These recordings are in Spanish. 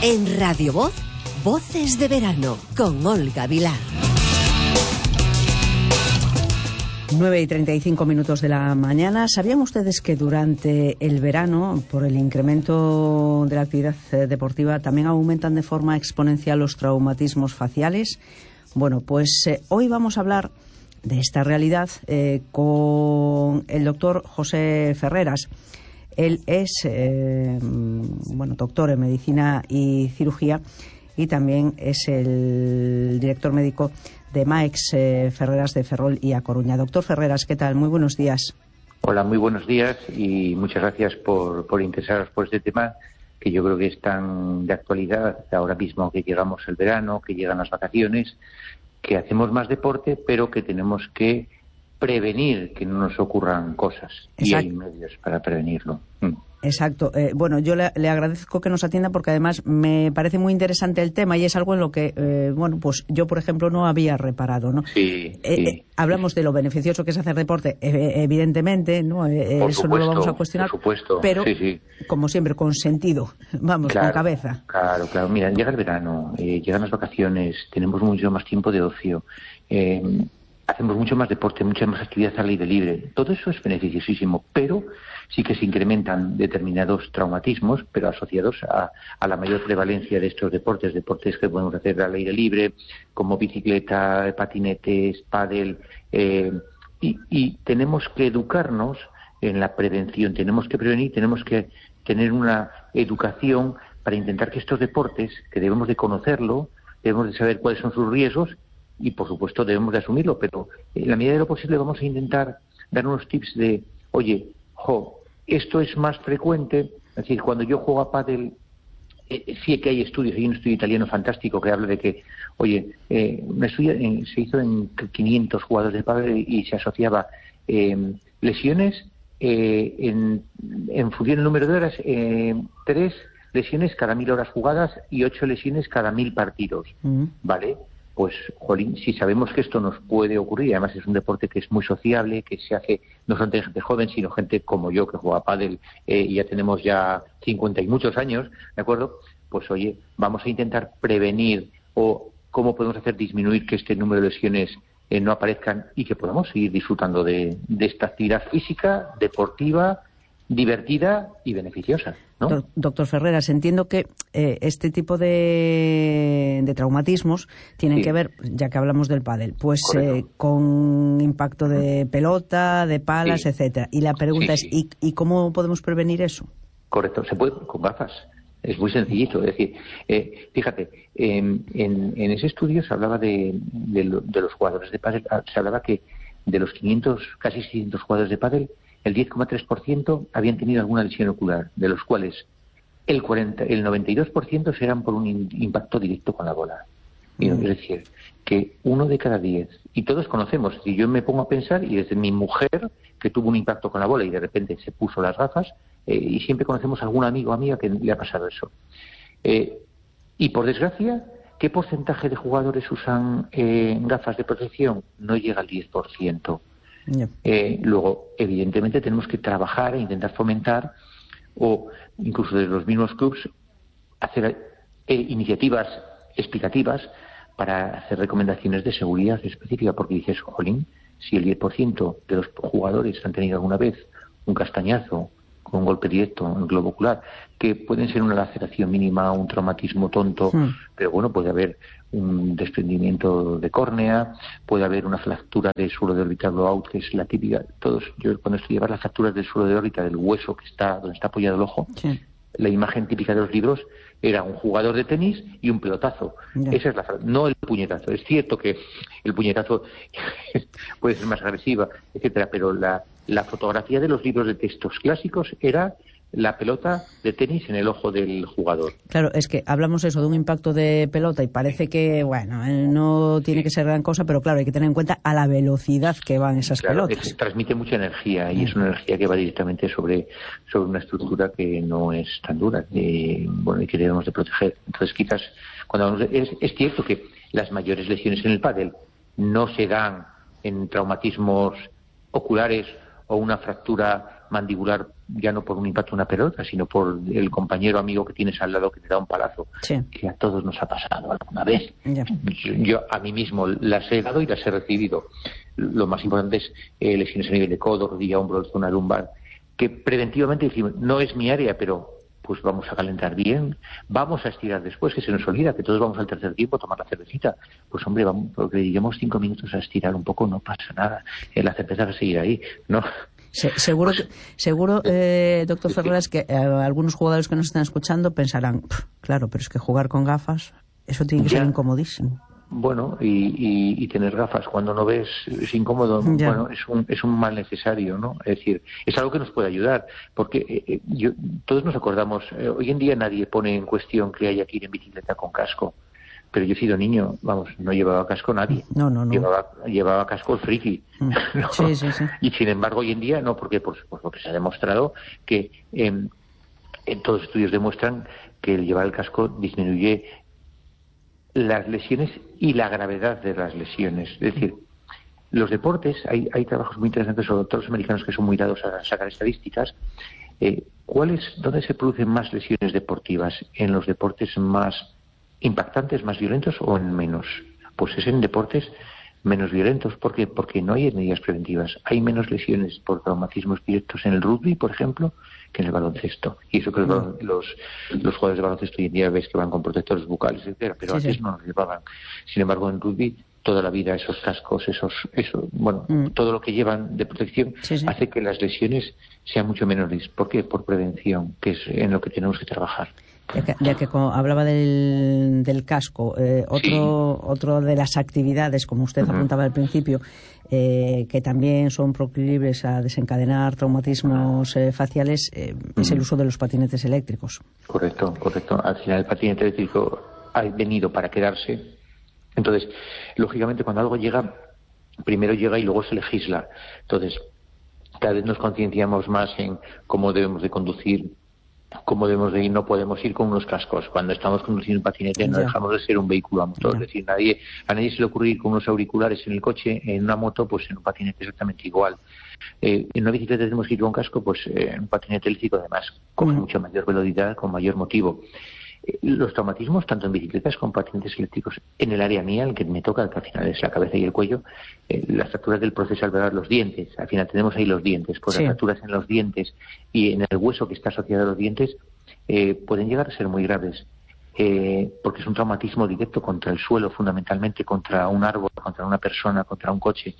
En Radio Voz, Voces de Verano, con Olga Vilar. 9:35 de la mañana. ¿Sabían ustedes que durante el verano, por el incremento de la actividad deportiva, también aumentan de forma exponencial los traumatismos faciales? Bueno, pues hoy vamos a hablar de esta realidad con el doctor José Ferreras. Él es doctor en medicina y cirugía y también es el director médico de Maex Ferreras de Ferrol y A Coruña. Doctor Ferreras, ¿qué tal? Muy buenos días. Hola, muy buenos días y muchas gracias por interesaros por este tema que yo creo que es tan de actualidad ahora mismo que llegamos el verano, que llegan las vacaciones, que hacemos más deporte, pero que tenemos que prevenir que no nos ocurran cosas. Exacto. Y hay medios para prevenirlo. Exacto. Yo le agradezco que nos atienda porque además me parece muy interesante el tema y es algo en lo que, yo, por ejemplo, no había reparado, ¿no? Sí. Hablamos de lo beneficioso que es hacer deporte, evidentemente, ¿no? Eso no lo vamos a cuestionar, por supuesto. Pero, como siempre, con sentido, con cabeza. Claro. Mira, llega el verano, llegan las vacaciones, tenemos mucho más tiempo de ocio, hacemos mucho más deporte, mucha más actividad al aire libre. Todo eso es beneficiosísimo, pero sí que se incrementan determinados traumatismos, pero asociados a la mayor prevalencia de estos deportes que podemos hacer al aire libre, como bicicleta, patinetes, pádel, y tenemos que educarnos en la prevención, tenemos que prevenir, tenemos que tener una educación para intentar que estos deportes, que debemos de conocerlo, debemos de saber cuáles son sus riesgos, y por supuesto debemos de asumirlo, pero en la medida de lo posible vamos a intentar dar unos tips de, oye, esto es más frecuente, es decir, cuando yo juego a pádel, sí que hay estudios, hay un estudio italiano fantástico que habla de que, un estudio se hizo en 500 jugadores de pádel y se asociaba lesiones en función del número de horas, 3 lesiones cada 1000 horas jugadas y 8 lesiones cada 1000 partidos, ¿vale? Pues, si sabemos que esto nos puede ocurrir, y además es un deporte que es muy sociable, que se hace no solamente gente joven, sino gente como yo, que juega a pádel y ya tenemos 50 y muchos años, ¿de acuerdo? Pues, vamos a intentar prevenir o cómo podemos hacer disminuir que este número de lesiones no aparezcan y que podamos seguir disfrutando de esta actividad física, deportiva, divertida y beneficiosa, ¿no? Doctor Ferreras, entiendo que este tipo de traumatismos tienen que ver, ya que hablamos del pádel, con impacto de pelota, de palas, etcétera. Y la pregunta es, ¿y cómo podemos prevenir eso? Correcto, se puede con gafas. Es muy sencillito, es decir, fíjate, en ese estudio se hablaba de los jugadores de pádel, se hablaba que de los 500, casi 600 jugadores de pádel, el 10,3% habían tenido alguna lesión ocular, de los cuales el 92% serán por un impacto directo con la bola. Es decir, que 1 de cada 10, y todos conocemos, si yo me pongo a pensar, y desde mi mujer, que tuvo un impacto con la bola y de repente se puso las gafas, y siempre conocemos a algún amigo o amiga que le ha pasado eso. Y por desgracia, ¿qué porcentaje de jugadores usan gafas de protección? No llega al 10%. Luego, evidentemente, tenemos que trabajar e intentar fomentar, o incluso desde los mismos clubs, hacer iniciativas explicativas para hacer recomendaciones de seguridad específica, porque dices, si el 10% de los jugadores han tenido alguna vez un castañazo con un golpe directo en el globo ocular, que pueden ser una laceración mínima, un traumatismo tonto, pero puede haber un desprendimiento de córnea, puede haber una fractura del suelo de órbita blowout, que es la típica. Yo cuando estudiaba las fracturas del suelo de órbita del hueso que está donde está apoyado el ojo, la imagen típica de los libros era un jugador de tenis y un pelotazo. Esa es no el puñetazo. Es cierto que el puñetazo puede ser más agresiva, etcétera, pero la fotografía de los libros de textos clásicos era la pelota de tenis en el ojo del jugador. Claro, es que hablamos eso de un impacto de pelota y parece que, no tiene que ser gran cosa, pero claro, hay que tener en cuenta a la velocidad que van esas pelotas. Transmite mucha energía y es una energía que va directamente sobre una estructura que no es tan dura y que debemos de proteger. Entonces, quizás, es cierto que las mayores lesiones en el pádel no se dan en traumatismos oculares o una fractura mandibular, ya no por un impacto de una pelota, sino por el compañero amigo que tienes al lado que te da un palazo, que a todos nos ha pasado alguna vez. Yo a mí mismo las he dado y las he recibido. Lo más importante es lesiones a nivel de codo, rodilla, hombro, zona lumbar, que preventivamente decimos, no es mi área, pero pues vamos a calentar bien, vamos a estirar después, que se nos olvida que todos vamos al tercer tiempo a tomar la cervecita. Pues hombre, vamos, porque lleguemos 5 minutos a estirar un poco, no pasa nada, la cerveza va a seguir ahí, ¿no? Seguro, doctor Ferreras, que algunos jugadores que nos están escuchando pensarán, claro, pero es que jugar con gafas, eso tiene que ser incomodísimo. Bueno, y tener gafas cuando no ves es incómodo. Bueno, es un mal necesario, ¿no? Es decir, es algo que nos puede ayudar, porque todos nos acordamos, hoy en día nadie pone en cuestión que haya que ir en bicicleta con casco, pero yo he sido niño, vamos, no llevaba casco nadie. No. Llevaba casco el friki. ¿No? Sí. Y sin embargo hoy en día no, porque pues porque se ha demostrado que en todos los estudios demuestran que el llevar el casco disminuye las lesiones y la gravedad de las lesiones. Es decir, los deportes, hay trabajos muy interesantes sobre todos los americanos que son muy dados a sacar estadísticas. ¿Dónde se producen más lesiones deportivas? ¿En los deportes más impactantes, más violentos o en menos? Pues es en deportes menos violentos. ¿Por qué? Porque no hay medidas preventivas. Hay menos lesiones por traumatismos directos en el rugby, por ejemplo, que en el baloncesto. Y eso que los jugadores de baloncesto hoy en día ves que van con protectores bucales, etcétera, pero antes no los llevaban. Sin embargo, en rugby toda la vida esos cascos, todo lo que llevan de protección hace que las lesiones sean mucho menores. ¿Por qué? Por prevención, que es en lo que tenemos que trabajar. Ya que hablaba del casco, otro de las actividades, como usted apuntaba al principio, que también son proclives a desencadenar traumatismos faciales, es el uso de los patinetes eléctricos. Correcto. Al final el patinete eléctrico ha venido para quedarse. Entonces, lógicamente, cuando algo llega, primero llega y luego se legisla. Entonces, cada vez nos concienciamos más en cómo debemos de conducir, cómo debemos de ir. No podemos ir con unos cascos. Cuando estamos conduciendo un patinete no dejamos de ser un vehículo a motor. Es decir, a nadie se le ocurre ir con unos auriculares en el coche, en una moto, pues en un patinete exactamente igual. En una bicicleta tenemos que ir con casco, pues en un patinete eléctrico además con mucha mayor velocidad, con mayor motivo. Los traumatismos, tanto en bicicletas como en patinetes eléctricos, en el área mía, el que me toca, que al final es la cabeza y el cuello, las fracturas del proceso alveolar, los dientes, al final tenemos ahí los dientes, pues las fracturas en los dientes y en el hueso que está asociado a los dientes pueden llegar a ser muy graves, porque es un traumatismo directo contra el suelo, fundamentalmente contra un árbol, contra una persona, contra un coche.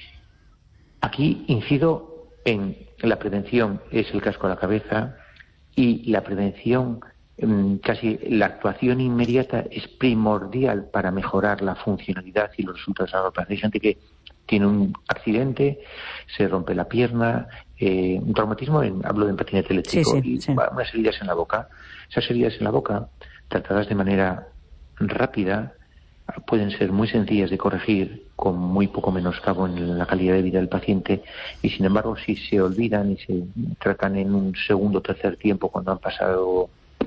Aquí incido en la prevención, es el casco a la cabeza, y la prevención, casi la actuación inmediata es primordial para mejorar la funcionalidad y los resultados a largo plazo. Hay gente que tiene un accidente, se rompe la pierna, un traumatismo, hablo de patinete eléctrico, unas heridas en la boca. Esas heridas en la boca, tratadas de manera rápida, pueden ser muy sencillas de corregir, con muy poco menoscabo en la calidad de vida del paciente, y sin embargo, si se olvidan y se tratan en un segundo o tercer tiempo, cuando han pasado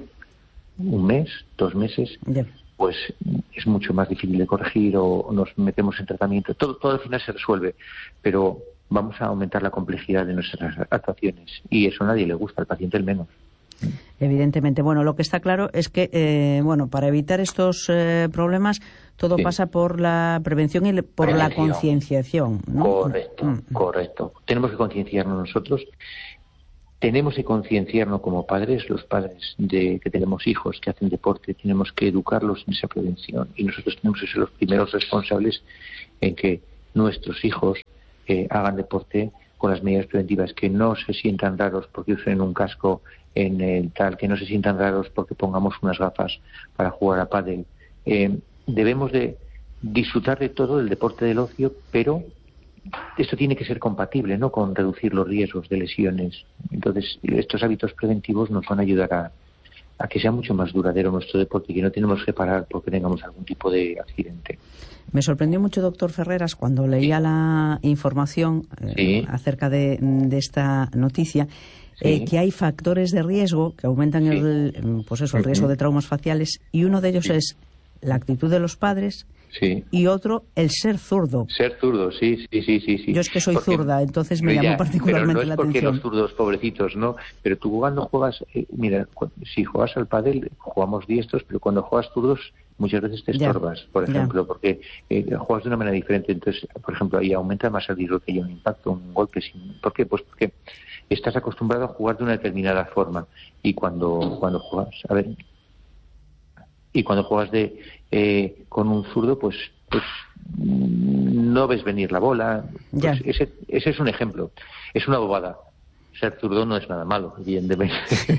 un mes, 2 meses, pues es mucho más difícil de corregir o nos metemos en tratamiento. Todo al final se resuelve, pero vamos a aumentar la complejidad de nuestras actuaciones y eso a nadie le gusta, al paciente el menos. Evidentemente. Bueno, lo que está claro es que, para evitar estos problemas, todo pasa por la prevención y por la concienciación, ¿no? Correcto. Tenemos que concienciarnos nosotros. Tenemos que concienciarnos como padres, los padres que tenemos hijos que hacen deporte, tenemos que educarlos en esa prevención y nosotros tenemos que ser los primeros responsables en que nuestros hijos hagan deporte con las medidas preventivas, que no se sientan raros porque usen un casco en el tal, que no se sientan raros porque pongamos unas gafas para jugar a pádel. Debemos de disfrutar de todo el deporte del ocio, pero esto tiene que ser compatible, ¿no?, con reducir los riesgos de lesiones. Entonces, estos hábitos preventivos nos van a ayudar a que sea mucho más duradero nuestro deporte y que no tenemos que parar porque tengamos algún tipo de accidente. Me sorprendió mucho, doctor Ferreras, cuando leía la información acerca de esta noticia, que hay factores de riesgo que aumentan el riesgo de traumas faciales, y uno de ellos es la actitud de los padres Sí. Y otro, el ser zurdo. Ser zurdo, sí. Yo es que soy zurda, entonces me llama particularmente la atención. Pero no es porque los zurdos pobrecitos, ¿no? Pero tú cuando juegas, mira, si juegas al pádel, jugamos diestros, pero cuando juegas zurdos muchas veces te estorbas, por ejemplo, porque juegas de una manera diferente. Entonces, por ejemplo, ahí aumenta más el riesgo que haya un impacto, un golpe. ¿Por qué? Pues porque estás acostumbrado a jugar de una determinada forma. Y cuando juegas, cuando juegas con un zurdo, pues no ves venir la bola. Pues ese es un ejemplo. Es una bobada. Ser zurdo no es nada malo, evidentemente.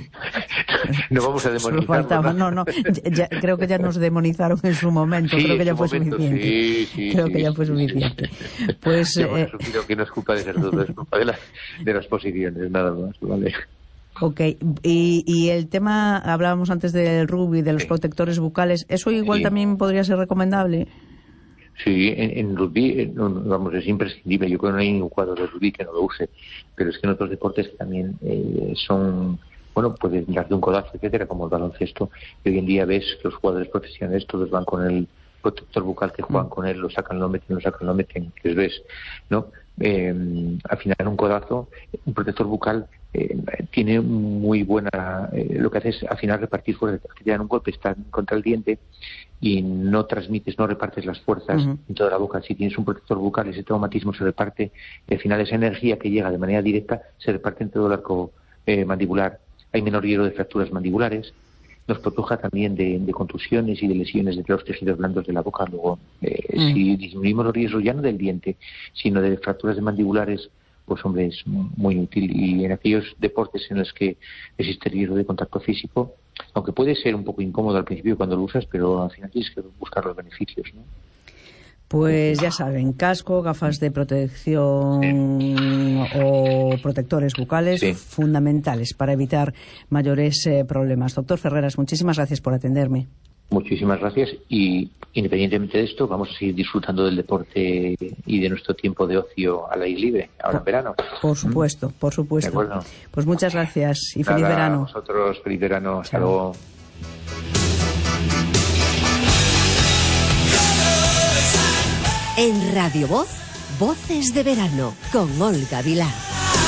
No vamos a demonizarlo. No. Creo que ya nos demonizaron en su momento. Creo que ya fue suficiente. Creo que ya fue suficiente. Pues creo que no es culpa de ser zurdo, es culpa de las posiciones, nada más, ¿vale? Ok, y el tema, hablábamos antes del rugby, de los protectores bucales, ¿eso igual también podría ser recomendable? Sí, en rugby, vamos, es imprescindible. Yo creo que no hay ningún jugador de rugby que no lo use, pero es que en otros deportes que también son, pueden darte un codazo, etcétera, como el baloncesto, y hoy en día ves que los jugadores profesionales todos van con el protector bucal, que juegan con él, lo sacan, lo meten, les ves, ¿no? Al final un codazo, un protector bucal tiene muy buena, lo que hace es al final repartir fuerzas, que te dan un golpe, está contra el diente y no repartes las fuerzas en toda la boca. Si tienes un protector bucal, ese traumatismo se reparte y al final esa energía que llega de manera directa se reparte en todo el arco mandibular. Hay menor riesgo de fracturas mandibulares, nos protege también de contusiones y de lesiones de los tejidos blandos de la boca. Luego, si disminuimos los riesgos ya no del diente, sino de fracturas de mandibulares, pues hombre, es muy útil. Y en aquellos deportes en los que existe riesgo de contacto físico, aunque puede ser un poco incómodo al principio cuando lo usas, pero al final tienes que buscar los beneficios, ¿no? Pues ya saben, casco, gafas de protección o protectores bucales fundamentales para evitar mayores problemas. Doctor Ferreras, muchísimas gracias por atenderme. Muchísimas gracias, y independientemente de esto vamos a seguir disfrutando del deporte y de nuestro tiempo de ocio al aire libre, ahora en verano. Por supuesto. De acuerdo. Pues muchas gracias y feliz verano. A vosotros, feliz verano. Hasta luego. En Radio Voz, Voces de Verano, con Olga Vilar.